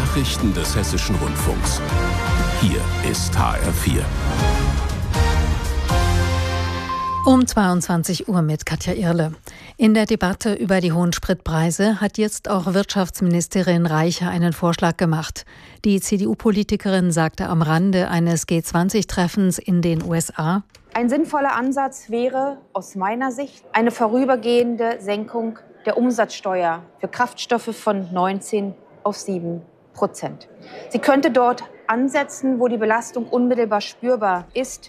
Nachrichten des Hessischen Rundfunks. Hier ist HR4. Um 22 Uhr mit Katja Irle. In der Debatte über die hohen Spritpreise hat jetzt auch Wirtschaftsministerin Reiche einen Vorschlag gemacht. Die CDU-Politikerin sagte am Rande eines G20-Treffens in den USA: Ein sinnvoller Ansatz wäre aus meiner Sicht eine vorübergehende Senkung der Umsatzsteuer für Kraftstoffe von 19 auf 7%. Sie könnte dort ansetzen, wo die Belastung unmittelbar spürbar ist.